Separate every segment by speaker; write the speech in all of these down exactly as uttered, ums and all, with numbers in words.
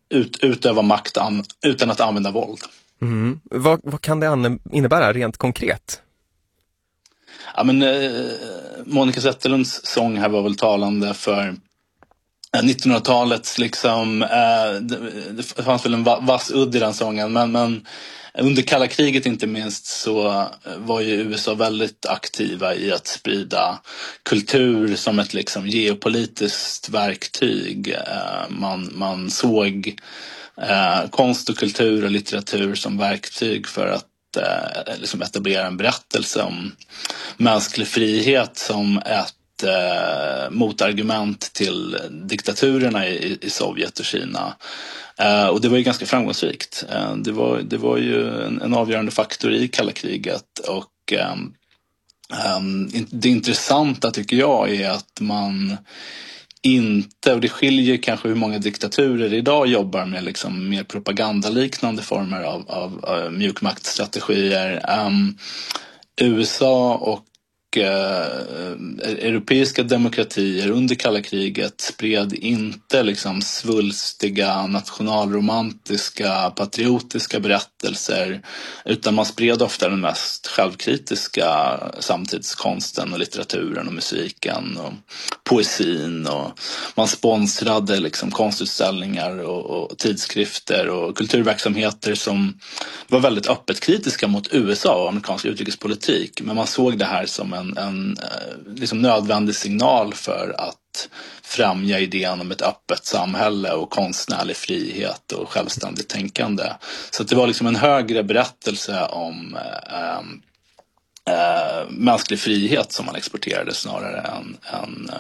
Speaker 1: ut, utöva makt an, utan att använda våld.
Speaker 2: Mm. Vad, vad kan det innebära rent konkret?
Speaker 1: Ja, men, eh, Monica Zetterlunds sång här var väl talande för nittonhundratalets liksom, eh, det, det fanns väl en vass udd i den sången, men, men under kalla kriget inte minst så var ju U S A väldigt aktiva i att sprida kultur som ett liksom geopolitiskt verktyg. Eh, man, man såg eh, konst och kultur och litteratur som verktyg för att eh, liksom etablera en berättelse om mänsklig frihet som ett Eh, motargument till diktaturerna i, i Sovjet och Kina. Eh, och det var ju ganska framgångsrikt. Eh, det, var, det var ju en, en avgörande faktor i kalla kriget. Och eh, eh, det intressanta tycker jag är att man inte, och det skiljer kanske hur många diktaturer idag jobbar med liksom mer propagandaliknande former av, av, av mjukmaktstrategier. Eh, U S A och Eh, europeiska demokratier under kalla kriget spred inte liksom svulstiga, nationalromantiska, patriotiska berättelser, utan man spred ofta den mest självkritiska samtidskonsten och litteraturen och musiken och poesin, och man sponsrade liksom konstutställningar och, och tidskrifter och kulturverksamheter som var väldigt öppet kritiska mot U S A och amerikansk utrikespolitik, men man såg det här som en En, en liksom nödvändig signal för att främja idén om ett öppet samhälle och konstnärlig frihet och självständigt tänkande. Så att det var liksom en högre berättelse om äh, äh, mänsklig frihet som man exporterade snarare än en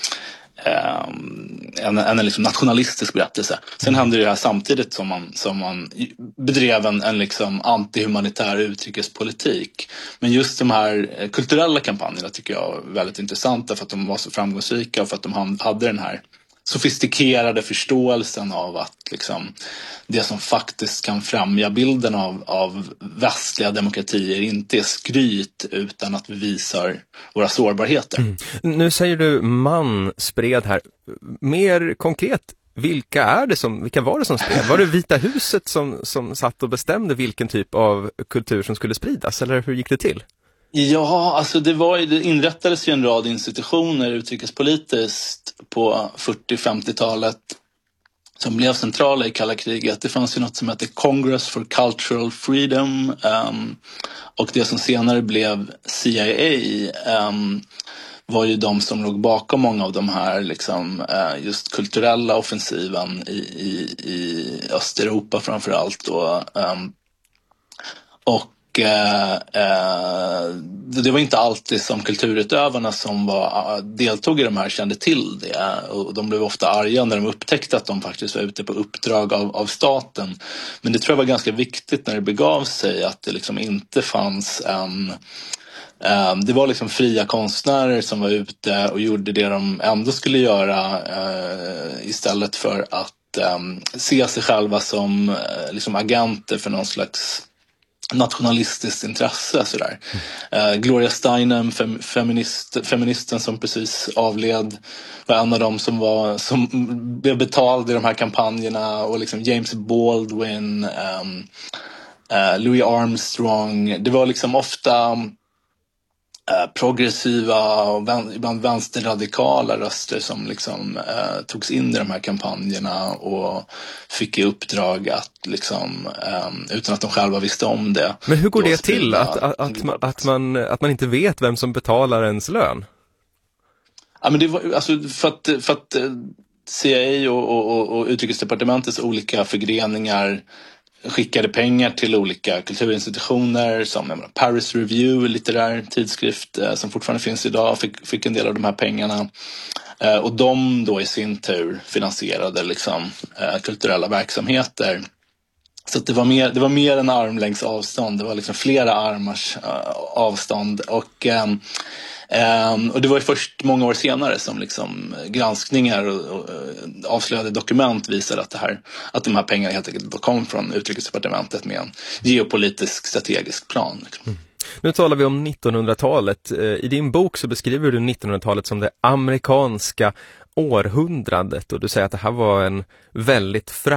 Speaker 1: En, en, en liksom nationalistisk berättelse. Sen hände det här samtidigt som man, som man bedrev en, en liksom antihumanitär utrikespolitik. Men just de här kulturella kampanjerna tycker jag var väldigt intressanta för att de var så framgångsrika och för att de hade den här sofistikerade förståelsen av att liksom, det som faktiskt kan främja bilden av, av västliga demokratier inte är skryt utan att vi visar våra sårbarheter.
Speaker 2: Mm. Nu säger du man spred här. Mer konkret, vilka är det som, vilka var det som spred? Var det Vita huset som, som satt och bestämde vilken typ av kultur som skulle spridas, eller hur gick det till?
Speaker 1: Ja, alltså det, var, det inrättades ju en rad institutioner utrikespolitiskt på fyrtio-femtiotalet som blev centrala i kalla kriget. Det fanns ju något som hette Congress for Cultural Freedom um, och det som senare blev C I A um, var ju de som låg bakom många av de här liksom, uh, just kulturella offensiven i, i, i Östeuropa framförallt då. Um, och Eh, eh, det var inte alltid som kulturutövarna som var, deltog i de här kände till det, och de blev ofta arga när de upptäckte att de faktiskt var ute på uppdrag av, av staten. Men det tror jag var ganska viktigt när det begav sig att det liksom inte fanns en eh, det var liksom fria konstnärer som var ute och gjorde det de ändå skulle göra eh, istället för att eh, se sig själva som eh, liksom agenter för någon slags nationalistiskt intresse sådär. Mm. Uh, Gloria Steinem, fem, feminist, feministen som precis avled, var en av dem som var som blev betald i de här kampanjerna, och liksom James Baldwin, um, uh, Louis Armstrong. Det var liksom ofta uh, progressiva och vän, ibland vänsterradikala röster som liksom uh, togs in i de här kampanjerna och fick i uppdrag att liksom, um, utan att de själva visste om det.
Speaker 2: Men hur går det till att, att, att, man, att, man, att man inte vet vem som betalar ens lön?
Speaker 1: Ja, men det var, alltså, för att, för att C I A och, och, och Utrikesdepartementets olika förgreningar skickade pengar till olika kulturinstitutioner som menar, Paris Review, litterär tidskrift eh, som fortfarande finns idag, fick, fick en del av de här pengarna. Eh, och de då i sin tur finansierade liksom, eh, kulturella verksamheter. Så att det var mer, det var mer en armlängds avstånd, det var liksom flera armars eh, avstånd. Och eh, Um, och det var ju först många år senare som liksom granskningar och, och avslöjade dokument visade att, det här, att de här pengarna helt enkelt kom från Utrikesdepartementet med en geopolitisk strategisk plan. Liksom.
Speaker 2: Mm. Nu talar vi om nittonhundratalet. I din bok så beskriver du nittonhundratalet som det amerikanska århundradet, och du säger att det här var en väldigt fram